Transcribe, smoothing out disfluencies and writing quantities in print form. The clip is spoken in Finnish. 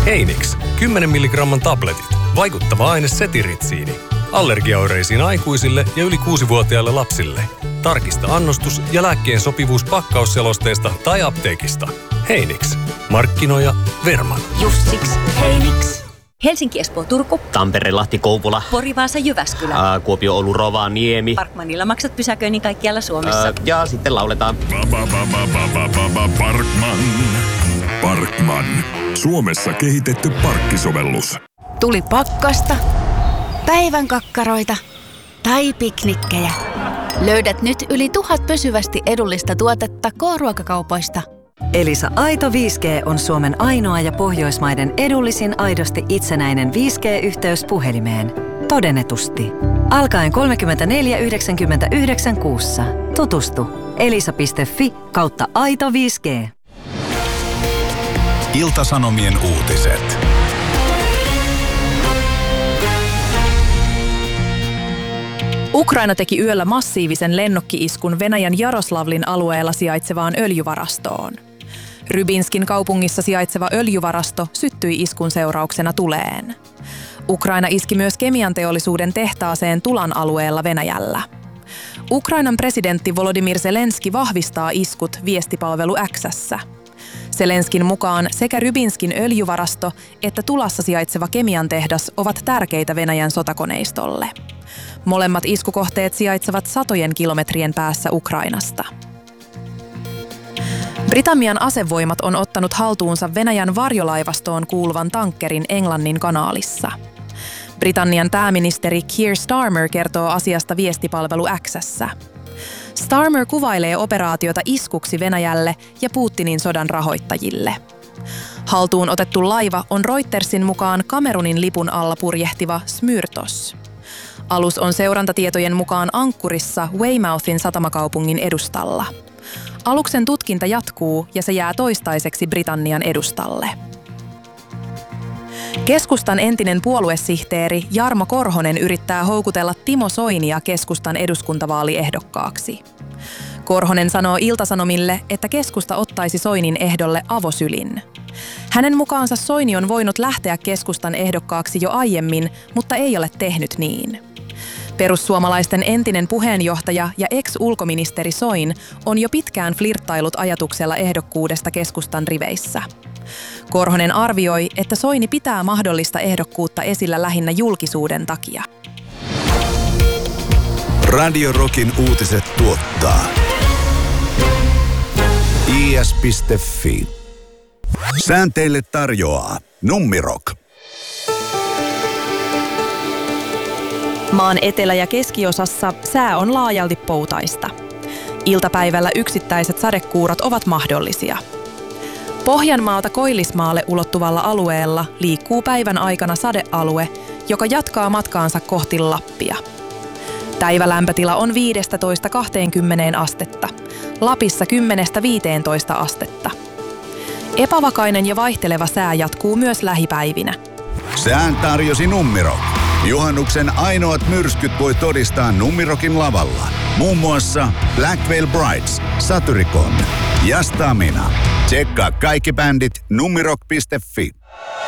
Heinix, 10 milligramman tabletit. Vaikuttava aine setiritsiini. Allergiaoireisiin aikuisille ja yli 6-vuotiaille lapsille. Tarkista annostus ja lääkkeen sopivuus pakkausselosteesta tai apteekista. Heinix. Markkinoija Verman. Jussiks. Heinix. Helsinki, Espoo, Turku. Tampere, Lahti, Kouvola. Pori, Vaasa, Jyväskylä. Kuopio, Oulu, Rovaniemi. Parkmanilla maksat pysäköinnin kaikkialla Suomessa. Ja sitten lauletaan. Parkman. Suomessa kehitetty parkkisovellus. Tuli pakkasta, päivän kakkaroita tai piknikkejä. Löydät nyt yli 1000 pysyvästi edullista tuotetta K-ruokakaupoista. Elisa Aito 5G on Suomen ainoa ja Pohjoismaiden edullisin aidosti itsenäinen 5G-yhteys puhelimeen. Todennetusti. Alkaen 34,99 kuussa. Tutustu elisa.fi/Aito 5G. Ilta-Sanomien uutiset. Ukraina teki yöllä massiivisen lennokki-iskun Venäjän Jaroslavlin alueella sijaitsevaan öljyvarastoon. Rybinskin kaupungissa sijaitseva öljyvarasto syttyi iskun seurauksena tuleen. Ukraina iski myös kemianteollisuuden tehtaaseen Tulan alueella Venäjällä. Ukrainan presidentti Volodymyr Zelenski vahvistaa iskut viestipalvelu X:ssä. Zelenskin mukaan sekä Rybinskin öljyvarasto että Tulassa sijaitseva kemiantehdas ovat tärkeitä Venäjän sotakoneistolle. Molemmat iskukohteet sijaitsevat satojen kilometrien päässä Ukrainasta. Britannian asevoimat on ottanut haltuunsa Venäjän varjolaivastoon kuuluvan tankkerin Englannin kanaalissa. Britannian pääministeri Keir Starmer kertoo asiasta viestipalvelu X:ssä. Starmer kuvailee operaatiota iskuksi Venäjälle ja Putinin sodan rahoittajille. Haltuun otettu laiva on Reutersin mukaan Kamerunin lipun alla purjehtiva Smyrtos. Alus on seurantatietojen mukaan ankkurissa Weymouthin satamakaupungin edustalla. Aluksen tutkinta jatkuu ja se jää toistaiseksi Britannian edustalle. Keskustan entinen puoluesihteeri Jarmo Korhonen yrittää houkutella Timo Soinia keskustan eduskuntavaaliehdokkaaksi. Korhonen sanoo Ilta-Sanomille, että keskusta ottaisi Soinin ehdolle avosylin. Hänen mukaansa Soini on voinut lähteä keskustan ehdokkaaksi jo aiemmin, mutta ei ole tehnyt niin. Perussuomalaisten entinen puheenjohtaja ja ex-ulkoministeri Soin on jo pitkään flirttailut ajatuksella ehdokkuudesta keskustan riveissä. Korhonen arvioi, että Soini pitää mahdollista ehdokkuutta esillä lähinnä julkisuuden takia. Radio Rockin uutiset tuottaa is.fi. Säänteille tarjoaa Nummirock. Maan etelä- ja keskiosassa sää on laajalti poutaista. Iltapäivällä yksittäiset sadekuurot ovat mahdollisia. Pohjanmaalta Koillismaalle ulottuvalla alueella liikkuu päivän aikana sadealue, joka jatkaa matkaansa kohti Lappia. Päivälämpötila on 15–20 astetta, Lapissa 10–15 astetta. Epävakainen ja vaihteleva sää jatkuu myös lähipäivinä. Sään tarjosi Nummirock. Juhannuksen ainoat myrskyt voi todistaa Nummirockin lavalla. Muun muassa Black Veil Brides, Satyricon ja Stamina. Tsekkaa kaikki bändit nummirock.fi.